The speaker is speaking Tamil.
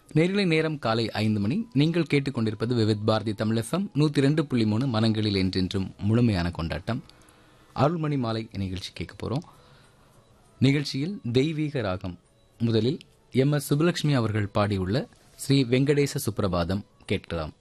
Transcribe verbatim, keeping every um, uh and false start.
நேரிலை நேரம் காலை ஐந்து மணி. நீங்கள் கேட்டுக்கொண்டிருப்பது விவித் பாரதி தமிழ் எஃப்எம் நூற்றி ரெண்டு புள்ளி மூணு மனங்களில் என்றென்றும் முழுமையான கொண்டாட்டம். அருள்மணி மாலை நிகழ்ச்சி கேட்க போகிறோம். நிகழ்ச்சியில் தெய்வீக ராகம். முதலில் எம் எஸ் சுப்புலட்சுமி அவர்கள் பாடியுள்ள ஸ்ரீ வெங்கடேச சுப்ரபாதம் கேட்கலாம்.